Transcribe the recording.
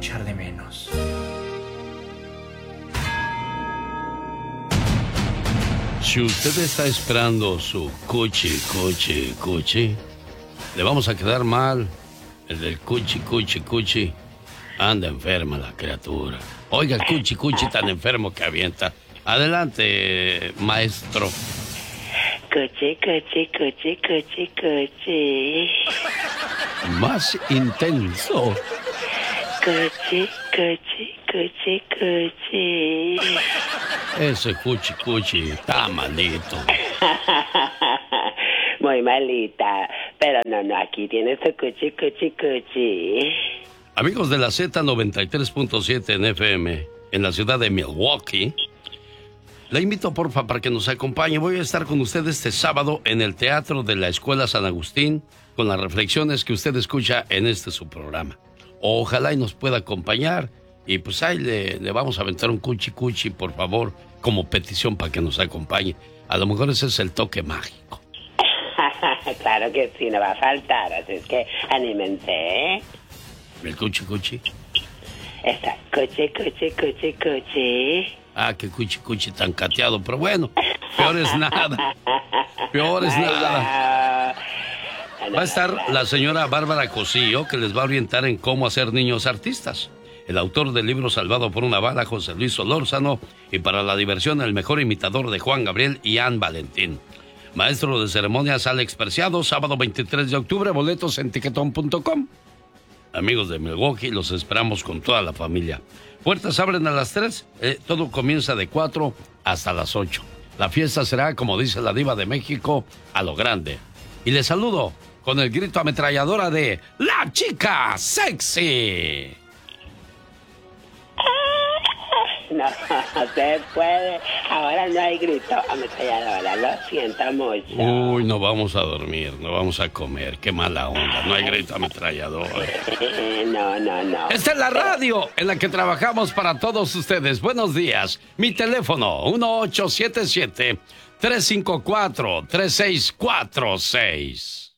echar de menos. Si usted está esperando su cuchi, le vamos a quedar mal. El del cuchi, anda enferma la criatura. Oiga, el cuchi tan enfermo que avienta. Adelante, maestro. Cuchi. Más intenso. Cuchi. Ese cuchi está malito. Muy malita. Pero no, aquí tienes tu cuchi. Amigos de la Z93.7 en FM, en la ciudad de Milwaukee, la invito porfa para que nos acompañe. Voy a estar con usted este sábado en el Teatro de la Escuela San Agustín con las reflexiones que usted escucha en su programa. Ojalá y nos pueda acompañar y pues ahí le vamos a aventar un cuchi, por favor, como petición para que nos acompañe. A lo mejor ese es el toque mágico. Claro que sí, no va a faltar, así es que anímense, ¿eh? ¿El cuchi? Está cuchi. Ah, qué cuchi tan cateado, pero bueno, peor es nada. Va a estar la señora Bárbara Cosillo, que les va a orientar en cómo hacer niños artistas. El autor del libro Salvado por una bala, José Luis Solórzano, y para la diversión, el mejor imitador de Juan Gabriel y Ann Valentín. Maestro de ceremonias, Alex Preciado, sábado 23 de octubre, boletos en tiquetón.com. Amigos de Milwaukee, los esperamos con toda la familia. Puertas abren a las 3, todo comienza de 4 hasta las 8. La fiesta será, como dice la diva de México, a lo grande. Y les saludo con el grito ametralladora de La Chica Sexy. No se puede. Ahora no hay grito ametralladora. Lo siento mucho. Uy, no vamos a dormir, no vamos a comer. Qué mala onda. No hay grito ametralladora. No. Esta es la radio en la que trabajamos para todos ustedes. Buenos días. Mi teléfono, 1877-354-3646.